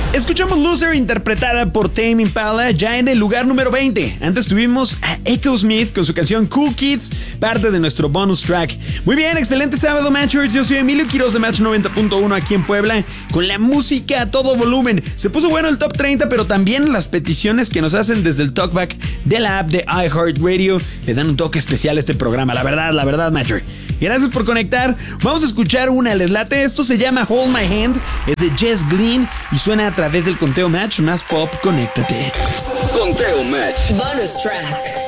Escuchamos Loser interpretada por Tame Impala ya en el lugar número 20. Antes tuvimos a Echo Smith con su canción Cool Kids, parte de nuestro bonus track. Muy bien, excelente sábado, Matchers. Yo soy Emilio Quiroz de Match 90.1 aquí en Puebla, con la música a todo volumen. Se puso bueno el top 30, pero también las peticiones que nos hacen desde el talkback de la app de iHeartRadio le dan un toque especial a este programa. La verdad, Matcher. Gracias por conectar. Vamos a escuchar una, ¿les late? Esto se llama Hold My Hand, es de Jess Glynn y suena a través del Conteo Match. Más pop, conéctate. Conteo Match. Bonus track.